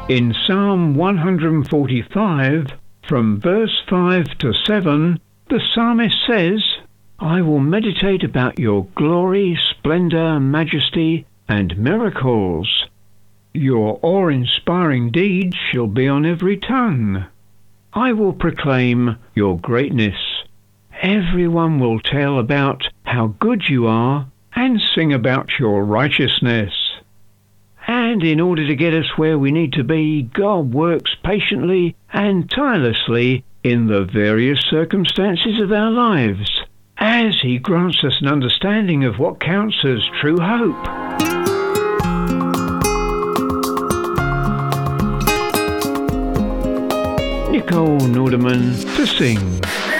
In Psalm 145, from verse 5 to 7, the psalmist says, "I will meditate about your glory, splendour, majesty, and miracles. Your awe-inspiring deeds shall be on every tongue. I will proclaim your greatness. Everyone will tell about how good you are and sing about your righteousness." And in order to get us where we need to be, God works patiently and tirelessly in the various circumstances of our lives, as He grants us an understanding of what counts as true hope. Nicole Nordeman to sing.